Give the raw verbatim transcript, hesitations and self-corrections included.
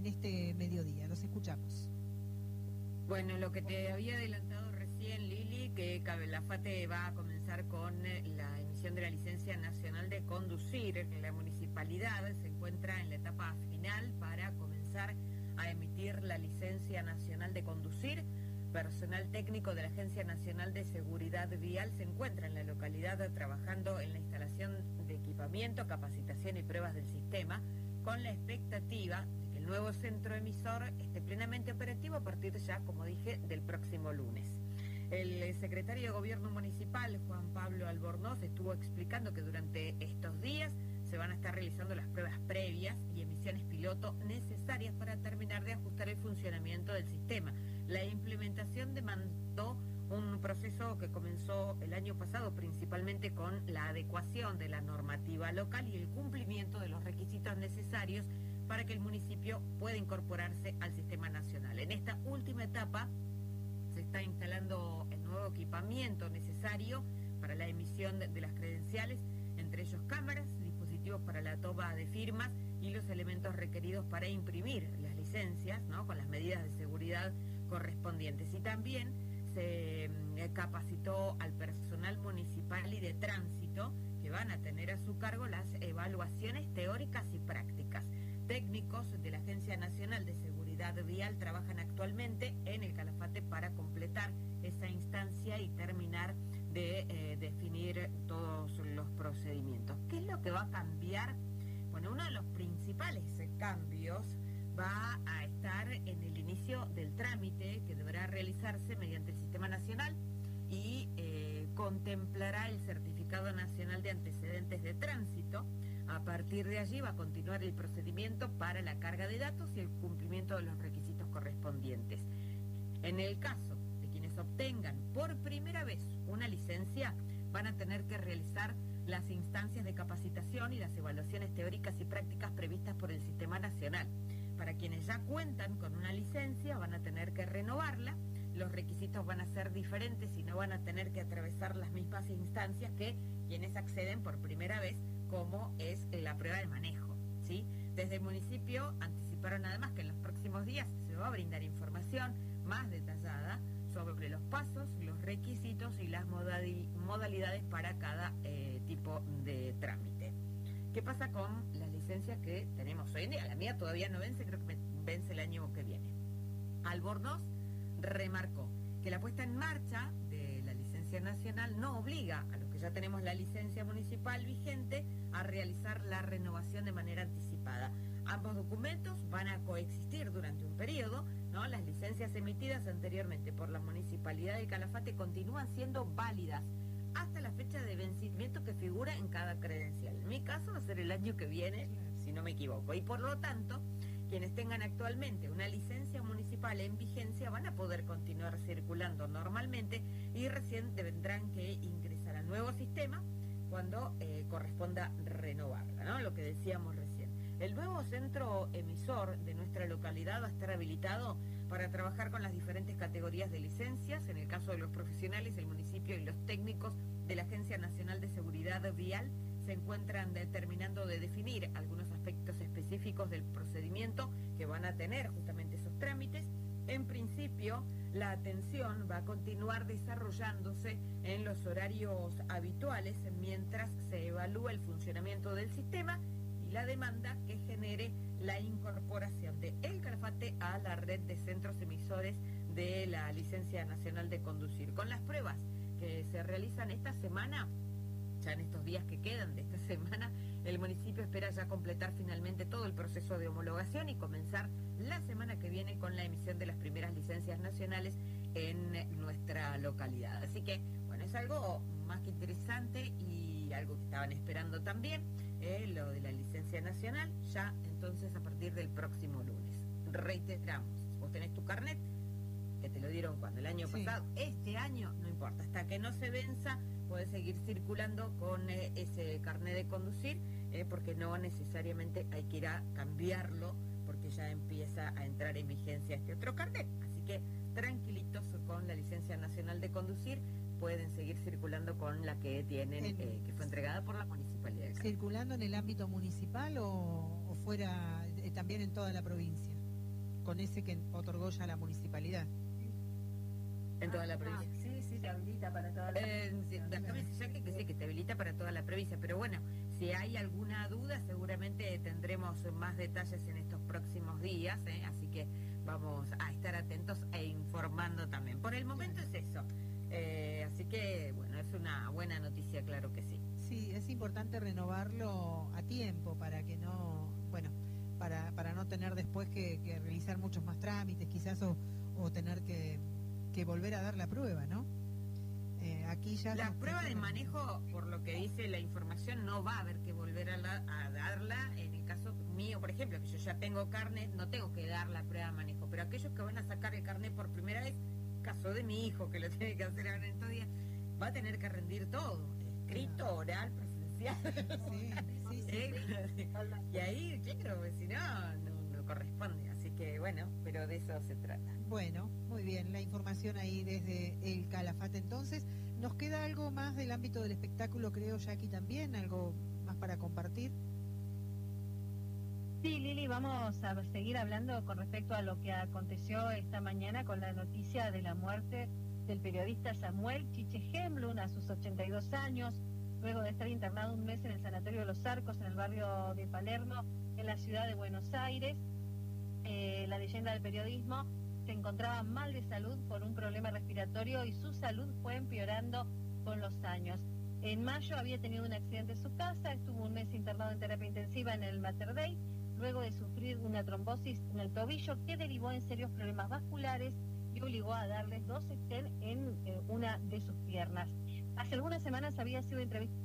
en este mediodía. Los escuchamos. Bueno, lo que te había adelantado recién, Lili, que Calafate va a comenzar con la emisión de la licencia nacional de conducir. La municipalidad se encuentra en la etapa final para comenzar a emitir la licencia nacional de conducir. Personal técnico de la Agencia Nacional de Seguridad Vial se encuentra en la localidad trabajando en la instalación de equipamiento, capacitación y pruebas del sistema, con la expectativa de que el nuevo centro emisor esté plenamente operativo a partir ya, como dije, del próximo lunes. El secretario de Gobierno Municipal, Juan Pablo Albornoz, estuvo explicando que durante estos días se van a estar realizando las pruebas previas y emisiones piloto necesarias para terminar de ajustar el funcionamiento del sistema. La implementación demandó un proceso que comenzó el año pasado principalmente con la adecuación de la normativa local y el cumplimiento de los requisitos necesarios para que el municipio pueda incorporarse al sistema nacional. En esta última etapa se está instalando el nuevo equipamiento necesario para la emisión de, de las credenciales, entre ellos cámaras, dispositivos para la toma de firmas y los elementos requeridos para imprimir las licencias, ¿no?, con las medidas de seguridad correspondientes. Y también se eh, capacitó al personal municipal y de tránsito que van a tener a su cargo las evaluaciones teóricas y prácticas. Técnicos de la Agencia Nacional de Seguridad Vial trabajan actualmente en el Calafate para completar esa instancia y terminar de eh, definir todos los procedimientos. ¿Qué es lo que va a cambiar? Bueno, uno de los principales cambios va a estar en el inicio del trámite que deberá realizarse mediante el Sistema Nacional y eh, contemplará el Certificado Nacional de Antecedentes de Tránsito. A partir de allí va a continuar el procedimiento para la carga de datos y el cumplimiento de los requisitos correspondientes. En el caso de quienes obtengan por primera vez una licencia, van a tener que realizar las instancias de capacitación y las evaluaciones teóricas y prácticas previstas por el Sistema Nacional. Para quienes ya cuentan con una licencia, van a tener que renovarla. Los requisitos van a ser diferentes y no van a tener que atravesar las mismas instancias que quienes acceden por primera vez, como es la prueba de manejo, ¿sí? Desde el municipio anticiparon además que en los próximos días se va a brindar información más detallada sobre los pasos, los requisitos y las modalidades para cada eh, tipo de trámite. ¿Qué pasa con las licencias que tenemos hoy en día? La mía todavía no vence, creo que me vence el año que viene. Albornoz remarcó que la puesta en marcha de la licencia nacional no obliga a los que ya tenemos la licencia municipal vigente a realizar la renovación de manera anticipada. Ambos documentos van a coexistir durante un periodo, ¿no? Las licencias emitidas anteriormente por la Municipalidad de Calafate continúan siendo válidas hasta la fecha de vencimiento que figura en cada credencial. En mi caso va a ser el año que viene, si no me equivoco, y por lo tanto, quienes tengan actualmente una licencia municipal en vigencia van a poder continuar circulando normalmente y recién tendrán que ingresar al nuevo sistema cuando eh, corresponda renovarla, ¿no? Lo que decíamos recién. El nuevo centro emisor de nuestra localidad va a estar habilitado para trabajar con las diferentes categorías de licencias. En el caso de los profesionales, el municipio y los técnicos de la Agencia Nacional de Seguridad Vial se encuentran determinando de definir algunos aspectos específicos del procedimiento que van a tener justamente esos trámites. En principio, la atención va a continuar desarrollándose en los horarios habituales mientras se evalúa el funcionamiento del sistema y la demanda que genere la incorporación de El Calafate a la red de centros emisores de la Licencia Nacional de Conducir. Con las pruebas que se realizan esta semana, ya en estos días que quedan de esta semana, el municipio espera ya completar finalmente todo el proceso de homologación y comenzar la semana que viene con la emisión de las primeras licencias nacionales en nuestra localidad. Así que, bueno, es algo más que interesante y algo que estaban esperando también, eh, lo de la licencia nacional, ya entonces a partir del próximo lunes. Reiteramos, vos tenés tu carnet, que te lo dieron cuando, el año sí. pasado, este año, no importa, hasta que no se venza, podés seguir circulando con eh, ese carnet de conducir, eh, porque no necesariamente hay que ir a cambiarlo, porque ya empieza a entrar en vigencia este otro carnet. Así que tranquilitos con la licencia nacional de conducir, pueden seguir circulando con la que tienen, en, eh, que fue entregada por la Municipalidad de Calafate. ¿Circulando en el ámbito municipal o, o fuera, eh, también en toda la provincia? con ese que otorgó ya la municipalidad. En toda ah, la provincia. Ah, sí, sí, te habilita para toda la Eh, sí, provincia. acá me dice ya que, que sí, que te habilita para toda la provincia, pero bueno, si hay alguna duda, seguramente tendremos más detalles en estos próximos días, ¿eh? Así que vamos a estar atentos e informando también. Por el momento es eso. Eh, así que, bueno, es una buena noticia, claro que sí. Sí, es importante renovarlo a tiempo para que no, bueno, para, para no tener después que, que realizar muchos más trámites, quizás, o, o tener que, que volver a dar la prueba, ¿no? Eh, aquí ya La se- prueba se- de manejo, por lo que dice la información, no va a haber que volver a, la- a darla. En el caso mío, por ejemplo, que yo ya tengo carnet, no tengo que dar la prueba de manejo. Pero aquellos que van a sacar el carnet por primera vez, caso de mi hijo, que lo tiene que hacer ahora en estos días, va a tener que rendir todo. Escrito, oral, presencial. Sí, sí, sí. ¿Eh? Y ahí, claro, pues, si no, no, no corresponde. Así que, bueno, pero de eso se trata. Bueno, muy bien, la información ahí desde el Calafate. Entonces, ¿nos queda algo más del ámbito del espectáculo, creo, Jackie, también? ¿Algo más para compartir? Sí, Lili, vamos a seguir hablando con respecto a lo que aconteció esta mañana con la noticia de la muerte del periodista Samuel Chiche Hemlund a sus ochenta y dos años, luego de estar internado un mes en el Sanatorio de los Arcos, en el barrio de Palermo, en la ciudad de Buenos Aires. Eh, la leyenda del periodismo se encontraba mal de salud por un problema respiratorio y su salud fue empeorando con los años. En mayo había tenido un accidente en su casa, estuvo un mes internado en terapia intensiva en el Mater Dei, luego de sufrir una trombosis en el tobillo que derivó en serios problemas vasculares y obligó a darle dos stent en eh, una de sus piernas. Hace algunas semanas había sido entrevistado